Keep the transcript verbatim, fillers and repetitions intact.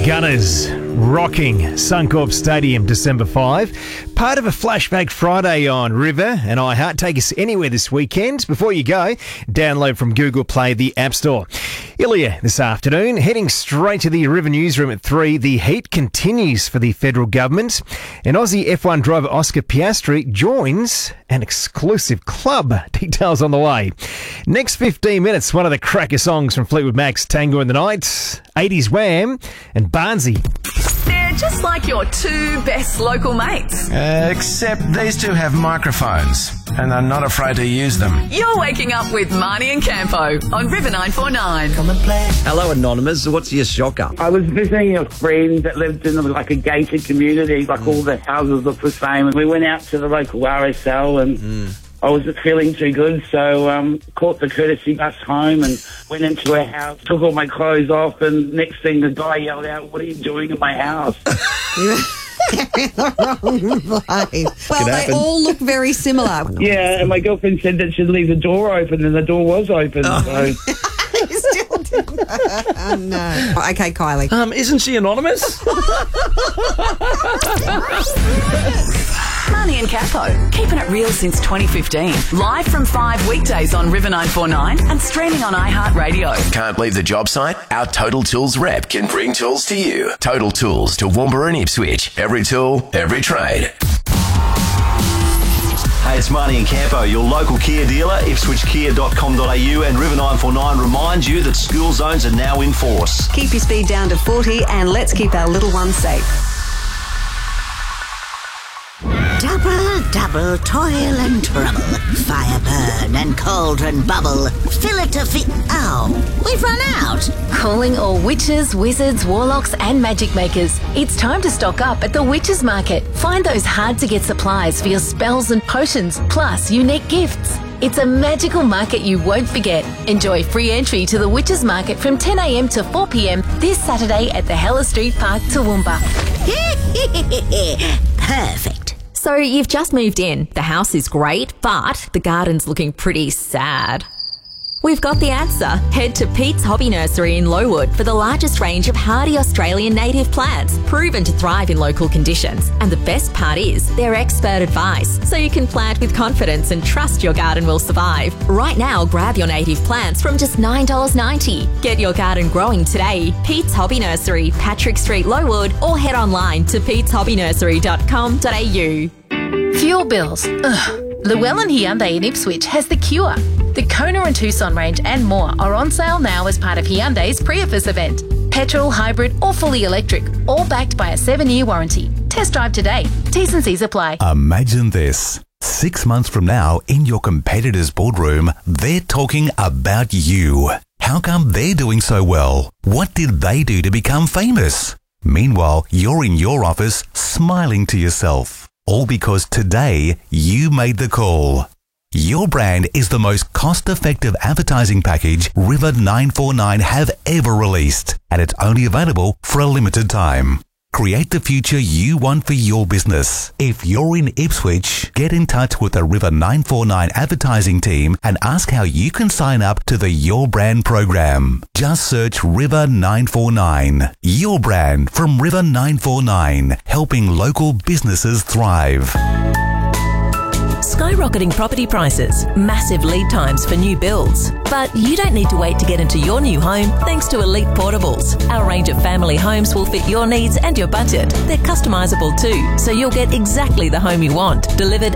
Gunners rocking Suncorp Stadium December fifth. Part of a Flashback Friday on River and iHeart. Take us anywhere this weekend. Before you go, download from Google Play the App Store. Ilya this afternoon, heading straight to the River Newsroom at three. The heat continues for the federal government. And Aussie F one driver Oscar Piastri joins an exclusive club. Details on the way. Next fifteen minutes, one of the cracker songs from Fleetwood Mac's Tango in the Night, eighties Wham and Barnsey. They're just like your two best local mates. Uh, except these two have microphones and are not afraid to use them. You're waking up with Marnie and Campo on River nine four nine. Come and play. Hello, Anonymous. What's your shocker? I was visiting a friend that lived in like a gated community, like all the houses look the same. And we went out to the local R S L and mm. I wasn't feeling too good, so um, caught the courtesy bus home and went into a house, took all my clothes off, and next thing the guy yelled out, "What are you doing in my house?" In the wrong place. Well, they happen. all look very similar. Yeah, and my girlfriend said that she'd leave the door open, and the door was open. Oh. So. Still didn't. Oh, no. Okay, Kylie. Um, isn't she anonymous? Marnie and Capo, keeping it real since twenty fifteen. Live from five weekdays on River nine four nine and streaming on iHeartRadio. Can't leave the job site? Our Total Tools rep can bring tools to you. Total Tools to Toowoomba and Ipswich. Every tool, every trade. Hey, it's Marnie and Campo, your local Kia dealer, ipswich kia dot com dot a u, and River nine four nine reminds you that school zones are now in force. Keep your speed down to forty and let's keep our little ones safe. Double, double, toil and trouble. Fire burn and cauldron bubble. Fill it to fi- Oh, we've run out. Calling all witches, wizards, warlocks and magic makers. It's time to stock up at the Witches Market. Find those hard-to-get supplies for your spells and potions, plus unique gifts. It's a magical market you won't forget. Enjoy free entry to the Witches Market from ten a m to four p m this Saturday at the Hella Street Park, Toowoomba. Perfect. So you've just moved in. The house is great, but the garden's looking pretty sad. We've got the answer. Head to Pete's Hobby Nursery in Lowood for the largest range of hardy Australian native plants, proven to thrive in local conditions. And the best part is, they're expert advice, so you can plant with confidence and trust your garden will survive. Right now, grab your native plants from just nine dollars ninety. Get your garden growing today. Pete's Hobby Nursery, Patrick Street, Lowood, or head online to petes hobby nursery dot com dot a u. Fuel bills. Ugh. Llewellyn Hyundai in Ipswich has the cure. The Kona and Tucson range and more are on sale now as part of Hyundai's Priefus event. Petrol, hybrid or fully electric, all backed by a seven-year warranty. Test drive today. T's and C's apply. Imagine this. Six months from now, in your competitor's boardroom, they're talking about you. How come they're doing so well? What did they do to become famous? Meanwhile, you're in your office smiling to yourself. All because today you made the call. Your brand is the most cost-effective advertising package River nine four nine have ever released, and it's only available for a limited time. Create the future you want for your business. If you're in Ipswich, get in touch with the River nine four nine advertising team and ask how you can sign up to the Your Brand program. Just search River nine four nine. Your brand from River nine four nine, helping local businesses thrive. Skyrocketing property prices, massive lead times for new builds. But you don't need to wait to get into your new home thanks to Elite Portables. Our range of family homes will fit your needs and your budget. They're customisable too, so you'll get exactly the home you want, delivered